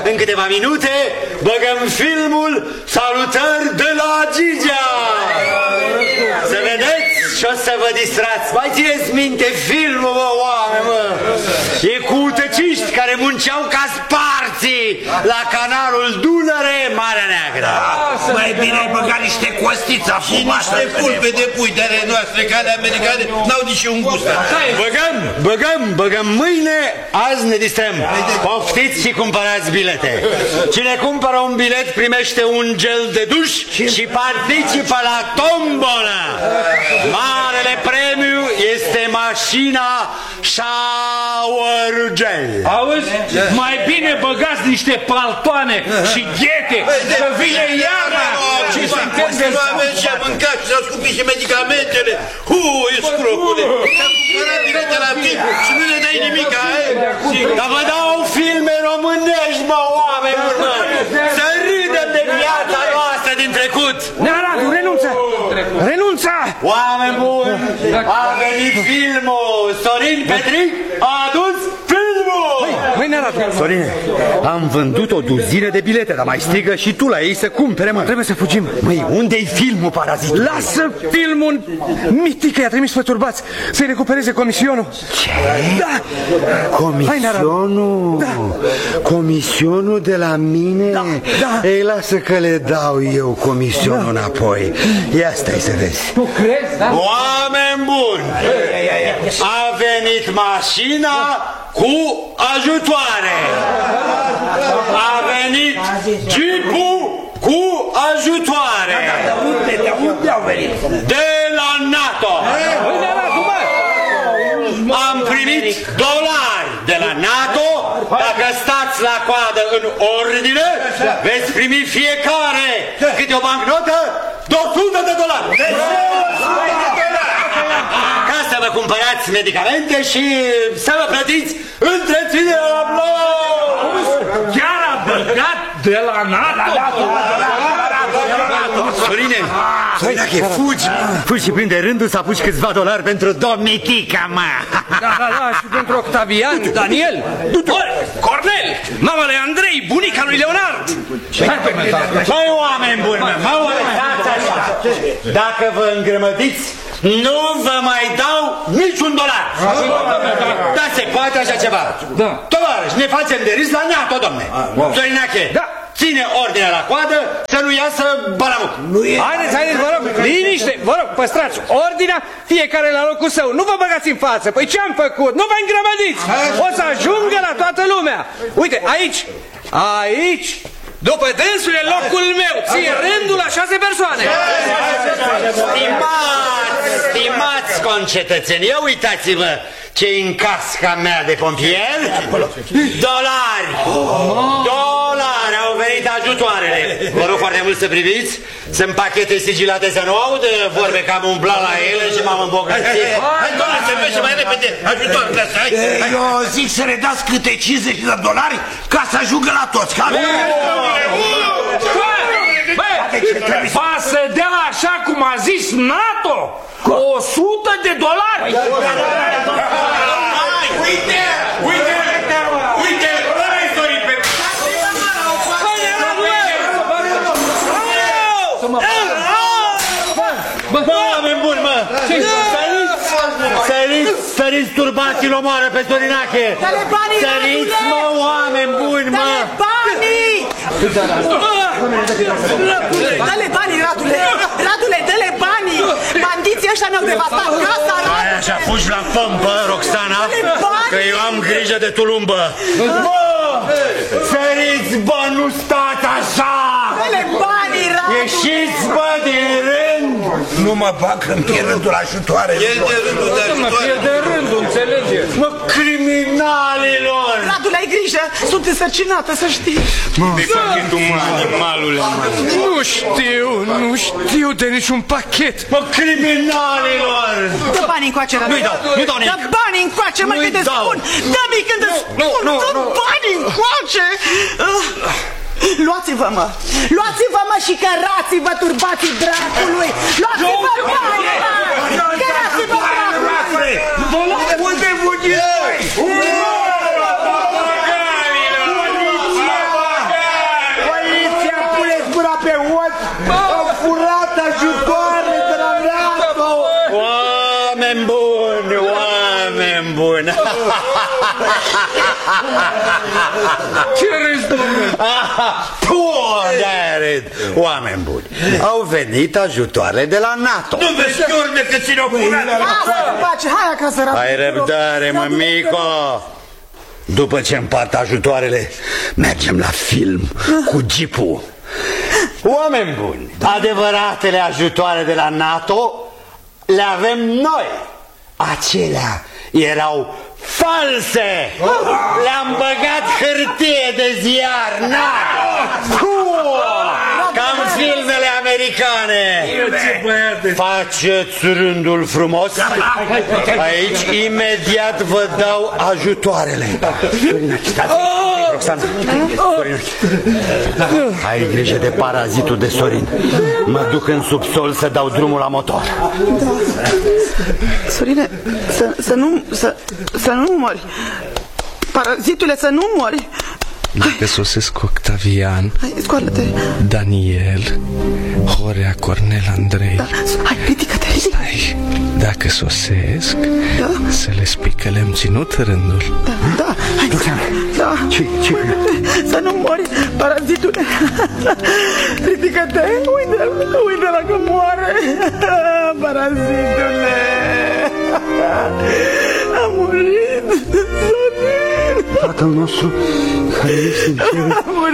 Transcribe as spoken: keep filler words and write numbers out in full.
în câteva minute băgăm filmul Salutări de la Gigea. Să vedeți și o să vă distrați. Mai țineți minte filmul, bă, oameni, mă? E cu tăciști care munceau ca sparții la canalul Dunăre, Marea Neagră. Mai bine ai băgat niște costiți afumate și niște pulpe de pui de ale noastre, ca ale americane, n-au nici un gust. Băgăm, băgăm, băgăm mâine, azi ne distrăm. Poftiți și cumpărați bilete. Cine cumpără un bilet primește un gel de duș și participă la tombolă. Marele premiu este mașina shower gel. Auzi? Mai bine băgați niște paltoane și ghete, că vine iarna și suntem de oameni și-a mâncat și s-au scumpit și medicamentele. Hui, scropule! Te-am cumpărat bilete la film și nu ne dai nimic, ai? Dar vă dau filme românești, mă, oameni, mă! Să râdem de viața noastră din trecut! Nearadu, renunță! Renunță! Oameni buni, a venit filmul! Sorin Petric a adus filmul! Măi, Nearadu! Sorine, am vândut o duzină de bilete, dar mai strigă și tu la ei să cumpere, mă! Trebuie să fugim! Măi, unde-i filmul, parazit? Lasă filmul! Mitică i-a trimis pe turbați să-i recupereze comisionul! Ce? Da! Comisionul? Da. Comisionul de la mine? Da, da. Ei, lasă că le dau eu comisionul da. înapoi. Ia stai să vezi. Tu crezi, da? Oameni buni! A venit mașina cu ajutoare! A venit jeepul cu ajutoare! De unde au venit? De la NATO! Am primit dolari de la NATO. Dacă stați la coadă în ordine, veți primi fiecare câte o bancnotă de o sută de dolari. Ca să vă cumpărați medicamente și să vă plătiți întreținerea la bloc. Chiar a băgat de la NATO? Sorine, Sorinache, fugi, fugi și prinde rândul să apuci câțiva dolari pentru domnitica, mă. Da, da, da, și pentru Octavian, Daniel, Cornel, mama lui Andrei, bunica lui Leonard. Măi, oameni buni, mă, mă lăsați așa. Dacă vă îngrămădiți, nu vă mai dau niciun dolar. Da, se poate așa ceva. Tovarăși, ne facem de râs la NATO, domne. Sorinache, ține ordinea la coadă să nu iasă balamuc. Haideți, haideți, vă rog, liniște, vă rog, păstrați ordinea, fiecare la locul său. Nu vă băgați în față, păi ce-am făcut? Nu vă îngrămădiți, o să ajungă la toată lumea. Uite, aici, aici, după dânsul e locul meu, ție rândul la șase persoane. Stimați, stimați concetățeni, ia uitați-vă ce-i în casca mea de pompier. Dolari, dolari, au venit ajutoarele. Vă rog foarte mult să priviți, sunt pachete sigilate să nu aud vorbe că am umblat la ele și m-am îmbogățit. Hai, doamne, să mergi mai repede, ajutoarele astea, hai. Eu zic să ne dați câte cincizeci de dolari ca să ajungă la toți. Va să dea așa cum a zis NATO, o sută de dolari. Uite, uite, uite, ăla-i Sorin Petric. Bă, oameni buni, mă! Săriți, săriți turbații, l-omoară pe Sorinache! Săriți, mă, oameni buni, mă! Dă-le banii, Radule! Radule, dă-le banii! Bandiții ăștia ne-au devastat casa! Hai așa, fugi la pămpă, Roxana, că eu am grijă de tulumbă! Bă! Săriți, bă, nu stați așa! Dă-le banii, Radule! Ieșiți, bă, din rând! Nu mă bag că-mi pierd rândul la ajutoare. Pierd de rândul de ajutoare. Pierd de rândul, înțelege? Mă, criminalilor! Radule, ai grijă! Sunt însărcinată, să știi! Mă, animalule, nu știu, nu știu de niciun pachet. Mă, criminalilor! Dă banii încoace, Radule! Nu-i dau, nu dau nimic! Dă banii încoace, mă, când îți spun! Dă-mi când îți spun! Dă banii încoace! Luați-vă, mă! Luați-vă, mă, și cărați-vă, turbații dracului! Luați-vă banii, mă! Cărați-vă, dracului! Unde fugiți? bun. Ce râzi, domnule? Bun, de-aia râd. Oameni buni, au venit ajutoare de la NATO. Nu vezi chiorne că ține-o curat. Asta face, hai acasă, Radu. Ai răbdare, mămico. După ce împart ajutoarele, mergem la film cu jeepul. Oameni buni, adevăratele ajutoare de la NATO le avem noi. Acelea erau false. Le-am băgat hârtie de ziar NATO. Cam filmele americane. Faceți rândul frumos. Aici imediat vă dau ajutoarele. Roxana, ai grijă de parazitul de Sorin. Mă duc în subsol să dau drumul la motor. Sorine, să, să nu să, să nu mori. Parazitule, să nu mori. Dacă sosesc Octavian, Hai, scoală-te. Daniel, Horea, Cornel, Andrei. Da, hai, ridică-te, ridică. Hai, dacă sosesc, Da. să le spui că le-am ținut rândul. Da, da, hai. Da. Ce, ce? Să nu mori, parazitule. Ridică-te, uite-l, uite-l că moare. Parazitule. A murit. Tatăl nostru care este în cer,